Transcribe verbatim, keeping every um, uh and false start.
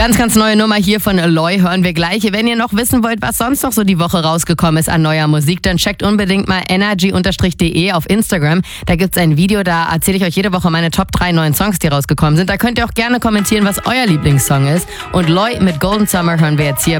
Ganz, ganz neue Nummer hier von Eloy hören wir gleich. Wenn ihr noch wissen wollt, was sonst noch so die Woche rausgekommen ist an neuer Musik, dann checkt unbedingt mal energy de auf Instagram. Da gibt's ein Video, da erzähle ich euch jede Woche meine Top drei neuen Songs, die rausgekommen sind. Da könnt ihr auch gerne kommentieren, was euer Lieblingssong ist. Und Loy mit Golden Summer hören wir jetzt hier